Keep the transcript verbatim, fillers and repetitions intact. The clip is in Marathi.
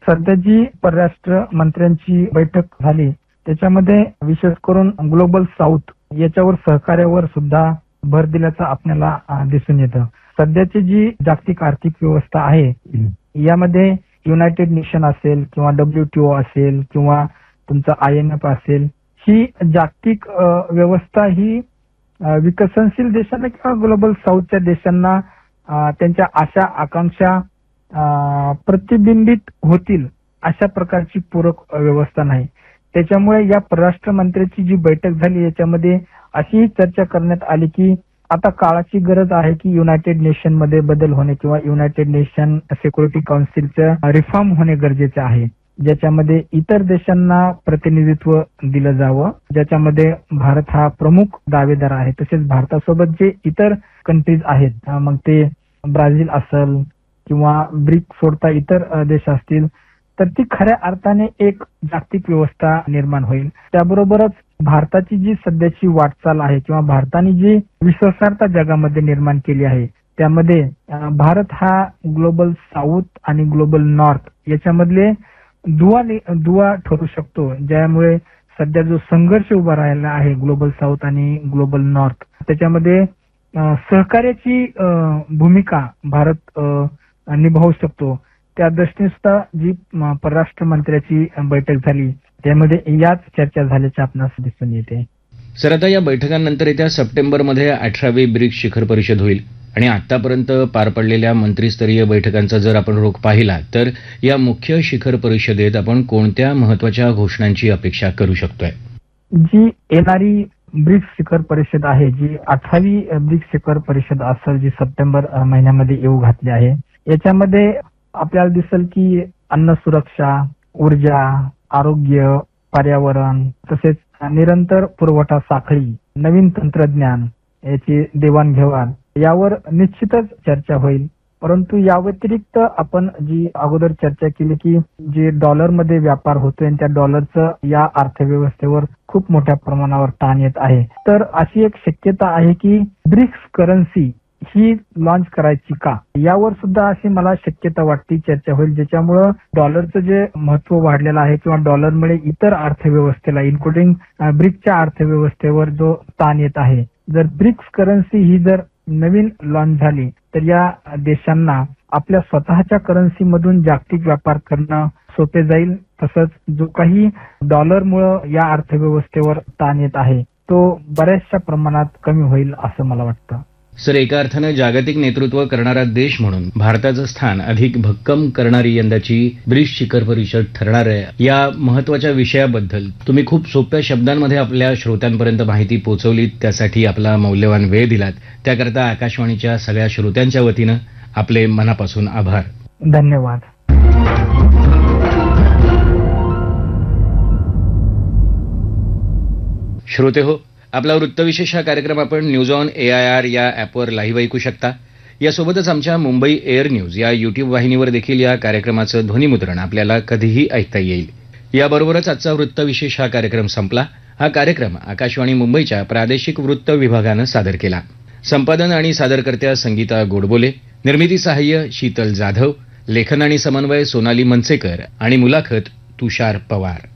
सध्या जी परराष्ट्र मंत्र्यांची बैठक झाली त्याच्यामध्ये विशेष करून ग्लोबल साऊथ याच्यावर सहकार्यावर सुद्धा भर दिल्याचं आपल्याला दिसून येतं. सध्याची जी जागतिक आर्थिक व्यवस्था आहे यामध्ये युनायटेड नेशन असेल किंवा डब्ल्यूटीओ असेल किंवा तुमचं आय एम एफ असेल, ही जागतिक व्यवस्था ही विकसनशील देशांना किंवा ग्लोबल साऊथच्या देशांना त्यांच्या आशा आकांक्षा प्रतिबिंबित होतील अशा प्रकारची पूरक व्यवस्था नाही. त्याच्यामुळे या परराष्ट्र मंत्र्यांची जी बैठक झाली याच्यामध्ये अशीही चर्चा करण्यात आली की आता काळाची गरज आहे की युनायटेड नेशन मध्ये बदल होणे किंवा युनायटेड नेशन सिक्युरिटी काउन्सिलचं रिफॉर्म होणे गरजेचे आहे, ज्याच्यामध्ये इतर देशांना प्रतिनिधित्व दिलं जावं, ज्याच्यामध्ये भारत हा प्रमुख दावेदार आहे. तसेच भारतासोबत जे इतर कंट्रीज आहेत, मग ते ब्राझील असेल किंवा ब्रिक सोडता इतर देश असतील, तर ती खऱ्या अर्थाने एक जागतिक व्यवस्था निर्माण होईल. त्याबरोबरच भारताची जी सध्याची वाटचाल आहे किंवा भारताने जी विश्वासार्हता जगामध्ये निर्माण केली आहे त्यामध्ये भारत हा ग्लोबल साऊथ आणि ग्लोबल नॉर्थ याच्यामधले दुवा दुवा ठरू शकतो, ज्यामुळे सध्या जो संघर्ष उभा राहिला आहे ग्लोबल साऊथ आणि ग्लोबल नॉर्थ त्याच्यामध्ये सहकार्याची भूमिका भारत निभावू शकतो. त्या दृष्टीने सुद्धा जी परराष्ट्र मंत्र्याची बैठक झाली त्यामध्ये याच चर्चा झाल्याचे आपणास दिसून येते. सर, आता या बैठकांनंतर येत्या सप्टेंबरमध्ये अठरावी ब्रिक्स शिखर परिषद होईल आणि आतापर्यंत पार पडलेल्या मंत्रिस्तरीय बैठकांचा जर आपण रोख पाहिला तर या मुख्य शिखर परिषदेत आपण कोणत्या महत्वाच्या घोषणांची अपेक्षा करू शकतोय? जी येणारी ब्रिक्स शिखर परिषद आहे, जी अठरावी ब्रिक्स शिखर परिषद असेल, जी सप्टेंबर महिन्यामध्ये येऊ घातली आहे, याच्यामध्ये आपल्याला दिसेल की अन्न सुरक्षा, ऊर्जा, आरोग्य, पर्यावरण तसेच निरंतर पुरवठा साखळी, नवीन तंत्रज्ञान याची देवाणघेवाण यावर निश्चितच चर्चा होईल. परंतु या व्यतिरिक्त आपण जी अगोदर चर्चा केली की जे डॉलरमध्ये व्यापार होतोय त्या डॉलरचं या अर्थव्यवस्थेवर खूप मोठ्या प्रमाणावर ताण येत आहे, तर अशी एक शक्यता आहे की ब्रिक्स करन्सी ही लॉन्च करायची का, यावर सुद्धा अशी मला शक्यता वाटते चर्चा होईल, ज्याच्यामुळं डॉलरचं जे महत्व वाढलेलं आहे किंवा डॉलरमुळे इतर अर्थव्यवस्थेला इन्क्लुडिंग ब्रिक्सच्या अर्थव्यवस्थेवर जो ताण येत आहे, जर ब्रिक्स करन्सी ही जर नवीन लॉन्च झाली तर या देशांना आपल्या स्वतःच्या करन्सी मधून जागतिक व्यापार करणं सोपे जाईल. तसंच जो काही डॉलरमुळं या अर्थव्यवस्थेवर ताण येत आहे तो बऱ्याचशा प्रमाणात कमी होईल असं मला वाटतं. सर, एका अर्थानं जागतिक नेतृत्व करणारा देश म्हणून भारताचं स्थान अधिक भक्कम करणारी यंदाची ब्रिक्स शिखर परिषद ठरणार आहे. या महत्वाच्या विषयाबद्दल तुम्ही खूप सोप्या शब्दांमध्ये आपल्या श्रोत्यांपर्यंत माहिती पोहोचवलीत, त्यासाठी आपला मौल्यवान वेळ दिलात, त्याकरता आकाशवाणीच्या सगळ्या श्रोत्यांच्या वतीनं आपले मनापासून आभार. धन्यवाद. श्रोते हो, आपला वृत्तविशेष हा कार्यक्रम आपण news on A I R या ॲपवर लाईव्ह ऐकू शकता. यासोबतच आमच्या मुंबई एअर न्यूज या युट्यूब वाहिनीवर देखील या कार्यक्रमाचं ध्वनिमुद्रण आपल्याला कधीही ऐकता येईल. याबरोबरच आजचा वृत्तविशेष हा कार्यक्रम संपला. हा कार्यक्रम आकाशवाणी मुंबईच्या प्रादेशिक वृत्त विभागानं सादर केला. संपादन आणि सादरकर्त्या संगीता गोडबोले, निर्मिती सहाय्य शीतल जाधव, लेखन आणि समन्वय सोनाली मनसेकर आणि मुलाखत तुषार पवार.